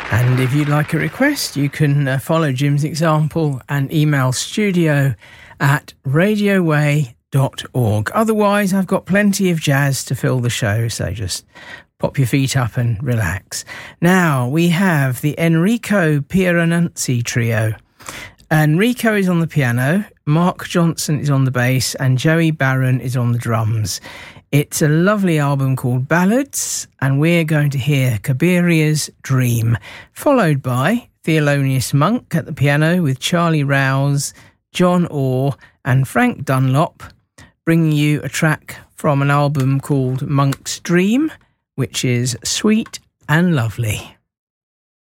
And if you'd like a request, you can follow Jim's example and email studio@radioway.org. Otherwise, I've got plenty of jazz to fill the show, so just pop your feet up and relax. Now, we have the Enrico Pieranunzi Trio. Enrico is on the piano, Mark Johnson is on the bass, and Joey Barron is on the drums. It's a lovely album called Ballads, and we're going to hear Kabiria's Dream, followed by Thelonious Monk at the piano with Charlie Rouse, John Orr and Frank Dunlop, bringing you a track from an album called Monk's Dream, which is Sweet and Lovely.